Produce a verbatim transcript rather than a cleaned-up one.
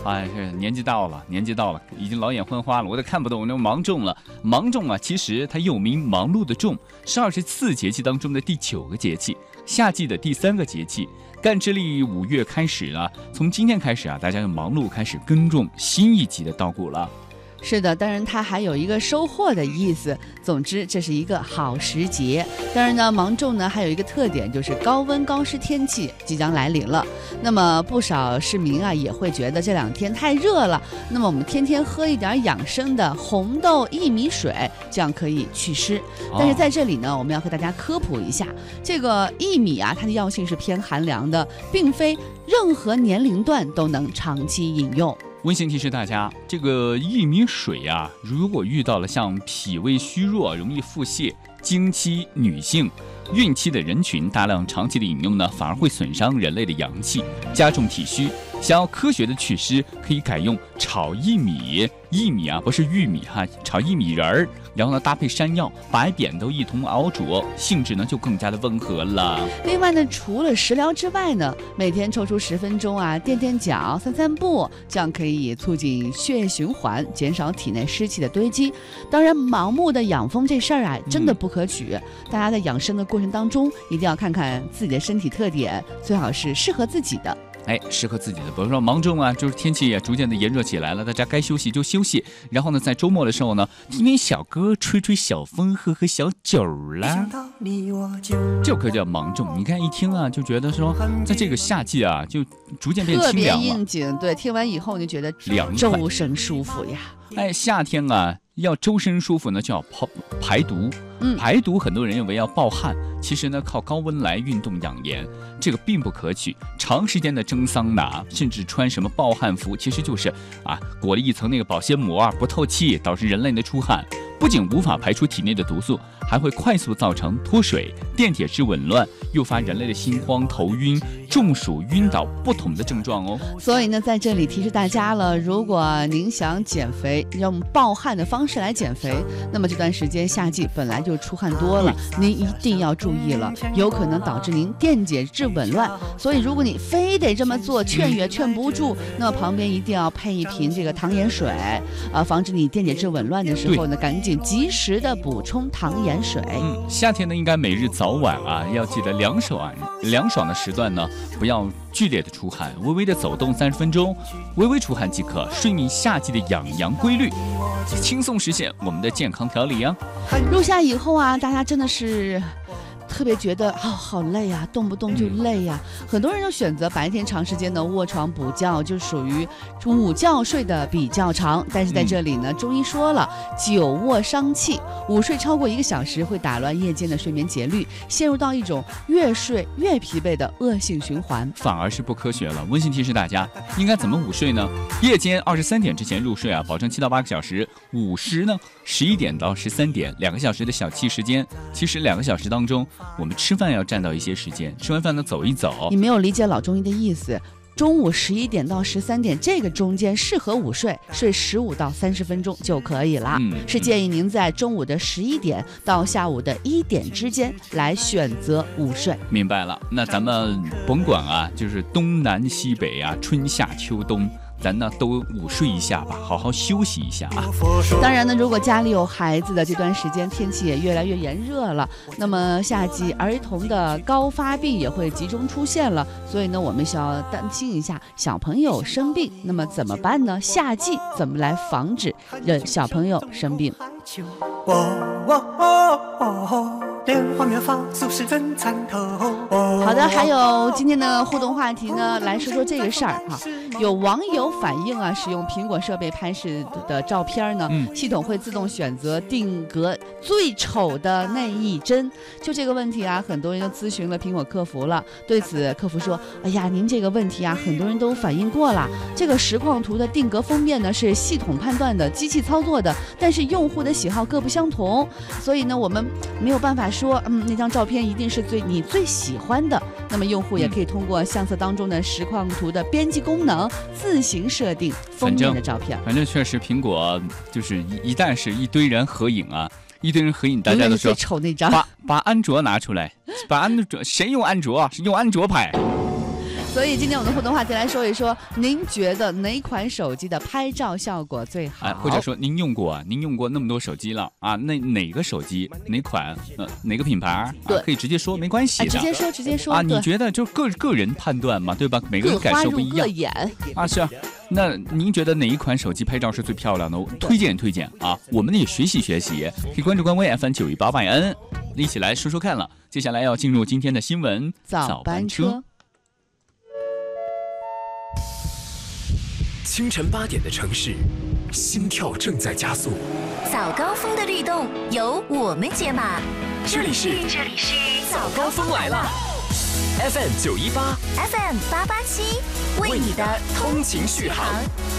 哎，是年纪到了，年纪到了，已经老眼昏花了，我都看不懂那芒种了。芒种啊，其实它又名忙碌的种，是二十四节气当中的第九个节气，夏季的第三个节气。干支历五月开始了，从今天开始啊，大家就忙碌开始耕种新一季的稻谷了。 是的，当然它还有一个收获的意思。总之，这是一个好时节。当然呢，芒种呢还有一个特点，就是高温高湿天气即将来临了。那么不少市民啊也会觉得这两天太热了，那么我们天天喝一点养生的红豆薏米水，这样可以祛湿。但是在这里呢，我们要和大家科普一下，这个薏米啊，它的药性是偏寒凉的，并非任何年龄段都能长期饮用。 温馨提示大家，这个薏米水啊，如果遇到了像脾胃虚弱、容易腹泻、经期、女性、孕期的人群，大量长期的饮用呢，反而会损伤人类的阳气，加重体虚。想要科学的祛湿，可以改用炒薏米，薏米啊不是玉米哈，炒薏米仁儿，然后呢搭配山药、白扁豆一同熬煮，性质呢就更加的温和了。 另外呢，除了食疗之外呢，每天抽出十分钟啊，垫垫脚、散散步，这样可以促进血液循环，减少体内湿气的堆积。当然，盲目的养风这事儿啊，真的不可取。嗯、大家在养生的过程当中，一定要看看自己的身体特点，最好是适合自己的。 哎，适合自己的，比如说芒种啊，就是天气也逐渐的炎热起来了，大家该休息就休息，然后呢，在周末的时候呢，听听小歌，吹吹小风，喝喝小酒啦。这歌叫芒种，你看一听啊，就觉得说，在这个夏季啊，就逐渐变清凉了， 特别应景。对，听完以后就觉得凉， 周身舒服呀。 哎，夏天啊，要周身舒服呢，就要泡排毒。嗯，排毒很多人认为要暴汗，其实呢靠高温来运动养颜，这个并不可取。长时间的蒸桑拿，甚至穿什么暴汗服，其实就是啊裹了一层那个保鲜膜，不透气，导致人类的出汗，不仅无法排出体内的毒素，还会快速造成脱水、电解质紊乱，诱发人类的心慌、头晕、中暑、晕倒不同的症状哦。 所以呢，在这里提示大家了，如果您想减肥，用暴汗的方式来减肥，那么这段时间夏季本来就出汗多了，您一定要注意了，有可能导致您电解质紊乱。所以如果你非得这么做，劝也劝不住，那么旁边一定要配一瓶这个糖盐水，啊，防止你电解质紊乱的时候呢，赶紧及时的补充糖盐水。 嗯，夏天呢，应该每日早晚啊，要记得凉爽，凉爽的时段呢，不要剧烈的出汗，微微的走动三十分钟，微微出汗即可，顺应夏季的养阳规律，轻松实现我们的健康调理啊。 入夏以后啊，大家真的是特别觉得啊、哦、好累啊，动不动就累呀、啊。很多人就选择白天长时间的卧床补觉，就属于午觉睡得比较长。但是在这里呢，中医说了，久卧伤气，午睡超过一个小时会打乱夜间的睡眠节律，陷入到一种越睡越疲惫的恶性循环， 反而是不科学了。温馨提示大家，应该怎么午睡呢？夜间二十三点之前入睡啊，保证七到八个小时；午时呢，十一点到十三点，两个小时的小憩时间。其实两个小时当中，我们吃饭要占到一些时间，吃完饭呢走一走。 你没有理解老中医的意思。中午十一点到十三点这个中间适合午睡，睡十五到三十分钟就可以了。嗯，是建议您在中午的十一点到下午的一点之间来选择午睡。 明白了，那咱们甭管啊，就是东南西北啊，春夏秋冬，咱呢都午睡一下吧，好好休息一下啊。 当然呢，如果家里有孩子的这段时间天气也越来越炎热了，那么夏季儿童的高发病也会集中出现了，所以呢我们需要担心一下小朋友生病。那么怎么办呢？夏季怎么来防止人小朋友生病？好的，还有今天的互动话题呢，来说说这个事儿哈。有网友反映啊，使用苹果设备拍摄的照片呢，嗯、系统会自动选择定格最丑的那一帧。就这个问题啊，很多人都咨询了苹果客服了。对此，客服说：“哎呀，您这个问题啊，很多人都反映过了。这个实况图的定格封面呢，是系统判断的，机器操作的，但是用户的喜好各不相同，所以呢，我们没有办法说，嗯，那张照片一定是最你最喜欢的。那么用户也可以通过相册当中的实况图的编辑功能，自行设定封面的照片。 反正确实，苹果就是一一旦是一堆人合影啊，一堆人合影，大家都说最丑那张， 把把安卓拿出来，把安卓谁用安卓？是用安卓拍。 所以今天我们的互动话题来说一说，您觉得哪款手机的拍照效果最好？ 哎，或者说您用过啊？您用过那么多手机了啊？那哪个手机哪款呃哪个品牌啊？ 对， 可以直接说没关系的， 直接说直接说啊。你觉得就个个人判断嘛，对吧？每个人感受不一样。 各眼啊，是啊。那您觉得哪一款手机拍照是最漂亮的？推荐推荐啊！我们也学习学习，可以关注官微 F M 九一八八 N， 一起来说说看了。接下来要进入今天的新闻早班车。 清晨八点的城市，心跳正在加速。 早高峰的律动由我们解码。 这里是这里是早高峰来了 ，F M 九一八 ，F M 八八七，为你的通勤续航。